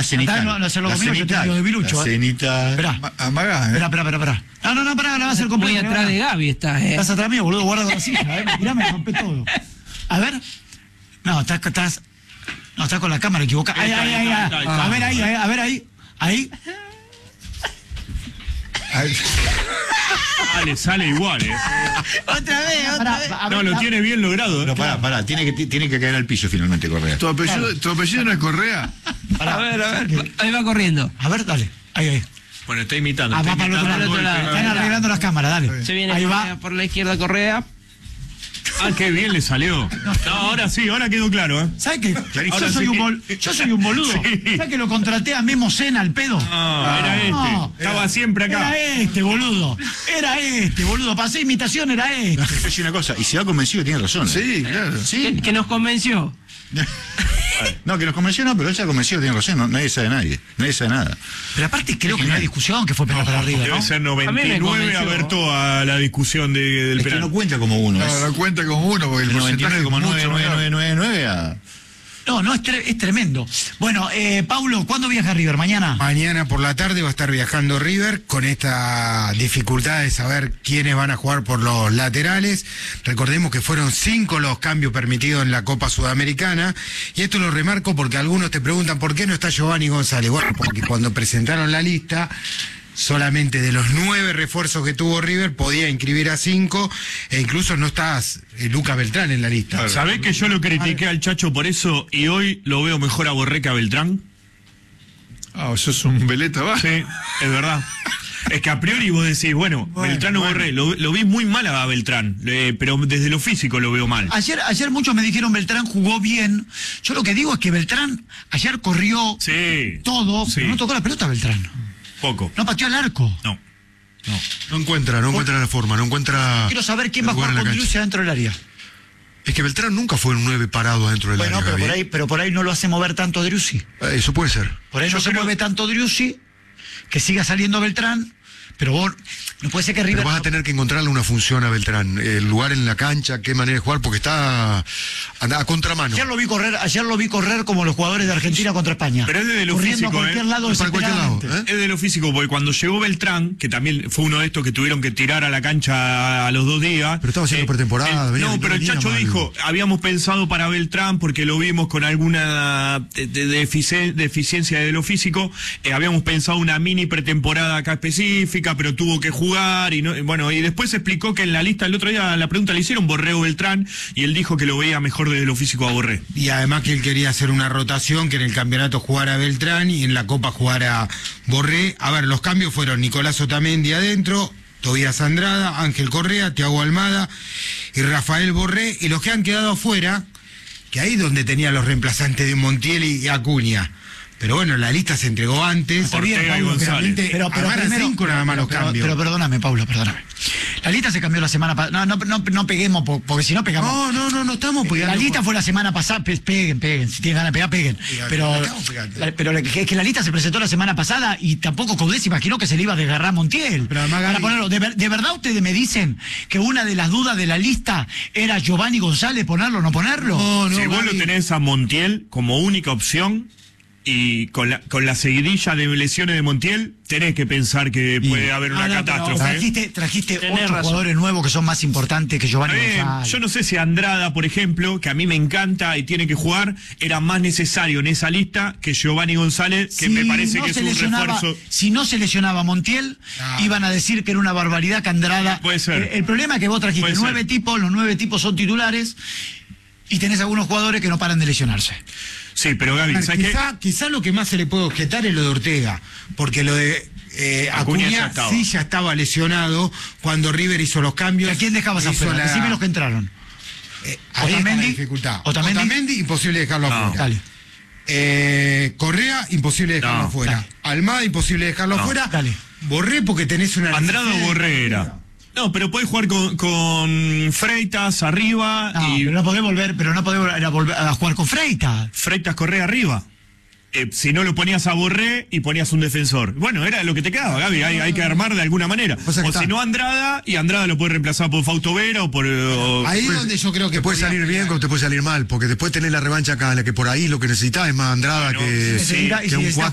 a cenitar. No se lo comió, yo te digo de Bilucho. La cenita. Esperá. Amagá, Esperá. No, pará, la va a hacer completa. Muy atrás de Gaby estás, Estás atrás mío, boludo, guarda la silla. Mirá, me rompé todo. A ver. No, estás con la cámara equivocada. Ahí. A ver ahí. Le sale igual, Otra vez. No, lo tiene bien logrado. No, pará, tiene que caer al piso finalmente, Correa. ¿Tu apellido no es Correa? A ver. Ahí va corriendo. A ver, dale. Ahí. Bueno, está imitando. Va para el otro lado. Están arreglando las cámaras, dale. Se viene ahí va. por la izquierda Correa. Qué bien le salió. No, ahora sí, ahora quedó claro, ¿Sabes qué? Ahora Yo soy un boludo. Sí. ¿Sabes que lo contraté a Memo Sena al pedo? Era este. Estaba siempre acá. Era este, boludo. Para hacer imitación era este. Te voy a decir una cosa, y si va convencido tiene razón. Sí, claro. Sí. Que nos convenció. No, que nos convenció no, pero ella convenció tiene razón, nadie sabe nada. Pero aparte creo que no hay discusión que fue penal para arriba, Debe ¿no? ser A mí me 99 convenció. a ver toda la discusión del Es que penal. no cuenta como uno. No cuenta como uno, porque el porcentaje es mucho menor. 99,999 a... No, es tremendo. Bueno, Paulo, ¿cuándo viaja River? ¿Mañana? Mañana por la tarde va a estar viajando River con esta dificultad de saber quiénes van a jugar por los laterales. Recordemos que fueron 5 los cambios permitidos en la Copa Sudamericana. Y esto lo remarco porque algunos te preguntan ¿por qué no está Giovanni González? Bueno, porque cuando presentaron la lista, solamente de los 9 refuerzos que tuvo River podía inscribir a 5 e incluso no está Lucas Beltrán en la lista. ¿Sabés que yo lo critiqué al Chacho por eso y hoy lo veo mejor a Borré que a Beltrán? Eso es un veleta baja. Sí, es verdad. Es que a priori vos decís, bueno, Beltrán o Borré, lo vi muy mal a Beltrán, pero desde lo físico lo veo mal. Ayer muchos me dijeron Beltrán jugó bien. Yo lo que digo es que Beltrán ayer corrió todo, pero no tocó la pelota Beltrán. Poco. No pateó al arco. No encuentra la forma, no encuentra. Quiero saber quién va a jugar con Driussi adentro del área. Es que Beltrán nunca fue un 9 parado adentro del área. Bueno, pero por ahí no lo hace mover tanto Driussi. Eso puede ser. Por ahí no se mueve tanto Driussi, que siga saliendo Beltrán. Pero vos, no puede ser que River... Pero vas a tener que encontrarle una función a Beltrán, el lugar en la cancha, qué manera de jugar, porque anda a contramano. Ayer lo vi correr como los jugadores de Argentina contra España. Pero es de lo corriendo físico, a cualquier lado desesperadamente. Es de lo físico, porque cuando llegó Beltrán, que también fue uno de estos que tuvieron que tirar a la cancha a los 2 días... Pero estaba haciendo pretemporada. Pero el Chacho dijo, habíamos pensado para Beltrán, porque lo vimos con alguna deficiencia de lo físico, habíamos pensado una mini pretemporada acá específica, pero tuvo que jugar y después se explicó que en la lista el otro día la pregunta le hicieron Borré o Beltrán y él dijo que lo veía mejor desde lo físico a Borré. Y además que él quería hacer una rotación, que en el campeonato jugara Beltrán y en la Copa jugara Borré. A ver, los cambios fueron Nicolás Otamendi adentro, Tobías Andrada, Ángel Correa, Thiago Almada y Rafael Borré, y los que han quedado afuera, que ahí es donde tenía los reemplazantes de Montiel y Acuña. Pero bueno, la lista se entregó antes. Está bien, Paulo, pero primero, 5 nada más los cambios. Pero perdóname, Paulo, perdóname. La lista se cambió la semana pasada. No peguemos, porque si no pegamos. No estamos pegando. La lista fue la semana pasada. Peguen. Si tienen ganas de pegar, peguen. Pero es que la lista se presentó la semana pasada y tampoco Coudet imaginó que se le iba a desgarrar a Montiel. Pero además, para ponerlo. ¿De verdad ustedes me dicen que una de las dudas de la lista era Giovanni González, ponerlo o no ponerlo? No, si vos lo tenés a Montiel como única opción, y con la seguidilla de lesiones de Montiel, tenés que pensar que puede haber una catástrofe. Trajiste 8 jugadores nuevos que son más importantes que Giovanni González. Yo no sé si Andrada, por ejemplo, que a mí me encanta y tiene que jugar, era más necesario en esa lista que Giovanni González, que me parece que es un refuerzo. Si no se lesionaba Montiel, iban a decir que era una barbaridad que Andrada... Puede ser. El problema es que vos trajiste 9 tipos, los 9 tipos son titulares, y tenés algunos jugadores que no paran de lesionarse. Sí, pero Gaby, ¿sabes qué? Quizá lo que más se le puede objetar es lo de Ortega, porque lo de Acuña ya estaba lesionado cuando River hizo los cambios. ¿A quién dejabas afuera? Decime los que entraron. Ahí está la dificultad. Otamendi, imposible dejarlo afuera. Dale. Correa, imposible dejarlo afuera. Dale. Almada, imposible dejarlo afuera. Dale. Borré porque tenés una... Andrada o Borré era. No, pero podés jugar con Freitas arriba pero no podés volver a jugar con Freitas. Freitas Correa arriba. Si no lo ponías a Borré y ponías un defensor. Bueno, era lo que te quedaba, Gaby. Hay que armar de alguna manera. O si no Andrada, y Andrada lo puede reemplazar por Fausto Vera o por... ahí es donde yo creo que puede salir bien como te puede salir mal, porque después tenés la revancha acá, la que por ahí lo que necesitas es más Andrada que un 4.